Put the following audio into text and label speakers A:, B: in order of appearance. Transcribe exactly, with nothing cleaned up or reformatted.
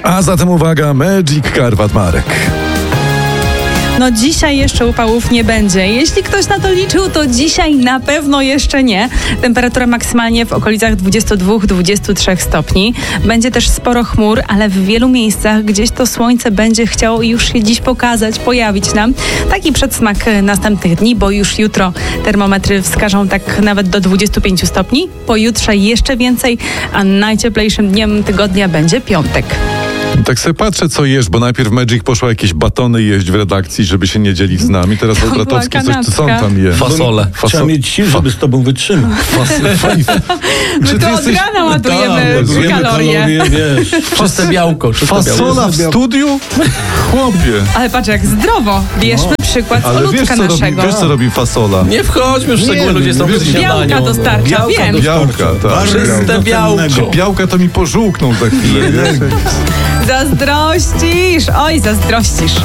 A: A zatem uwaga, Magic Karpat Marek.
B: No dzisiaj jeszcze upałów nie będzie. Jeśli ktoś na to liczył, to dzisiaj na pewno jeszcze nie. Temperatura maksymalnie w okolicach dwudziestu dwóch do dwudziestu trzech stopni. Będzie też sporo chmur, ale w wielu miejscach gdzieś to słońce będzie chciało już się dziś pokazać, pojawić nam. Taki przedsmak następnych dni, bo już jutro termometry wskażą tak nawet do dwudziestu pięciu stopni. Pojutrze jeszcze więcej, a najcieplejszym dniem tygodnia będzie piątek.
A: Tak sobie patrzę, co jesz, bo najpierw Magic poszła jakieś batony jeść w redakcji, żeby się nie dzielić z nami. Teraz Olbratowski coś, co on tam je?
C: Fasole.
D: Fasol... Trzeba mieć sił, żeby z tobą wytrzymać.
B: My to od rana ładujemy
D: tak,
B: kalorie.
D: kalorie, wiesz.
C: Czyste białko. Czyste
A: Fasola
C: białko.
A: w studiu? Chłopie.
B: Ale patrz, jak zdrowo. Bierzmy
D: No.
B: przykład
A: Ale
B: Olutka
A: wiesz co, robi,
B: naszego.
A: wiesz, co robi fasola?
C: Nie wchodźmy w szczegóły, ludzie są przy śniadaniu.
B: Białka dostarcza,
D: Białka
B: wiem.
A: Białka, tak.
C: Czyste białko.
A: Białka to mi pożółkną za chwilę, wiesz?
B: Zazdrościsz. Oj, zazdrościsz.